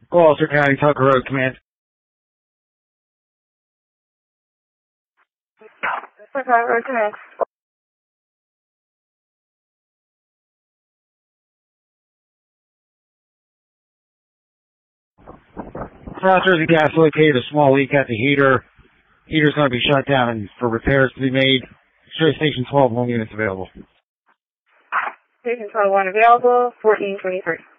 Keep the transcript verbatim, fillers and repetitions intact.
Gloucester County, Tucker Road, command. Tucker Road, command. South Jersey Gas located a small leak at the heater. Heater's going to be shut down and for repairs to be made. Show Station twelve, home units available. Station twelve, one available, fourteen twenty-three.